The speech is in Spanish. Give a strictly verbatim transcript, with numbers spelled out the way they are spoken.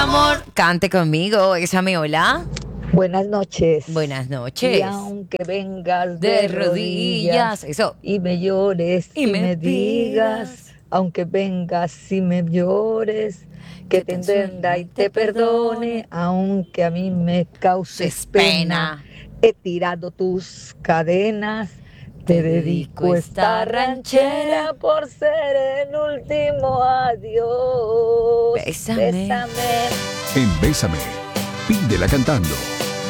amor. Cante conmigo, Bésame, hola. Buenas noches. Buenas noches. Y aunque vengas De de, rodillas, rodillas, eso. y me llores Y y, me me, digas, digas, aunque vengas y me llores, que, que te te entienda y te perdone, aunque a mí me causes es pena. pena. He tirado tus cadenas. Te Te dedico dedico esta esta ranchera por ser el último adiós. Bésame. Bésame. En Bésame, pídela cantando.